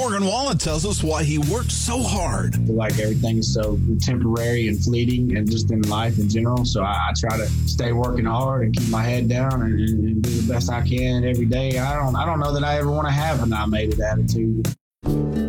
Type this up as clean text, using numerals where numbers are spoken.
Morgan Wallen tells us why he worked so hard. I feel like everything is so temporary and fleeting and just in life in general. So I try to stay working hard and keep my head down and do the best I can every day. I don't know that I ever want to have a not made it attitude.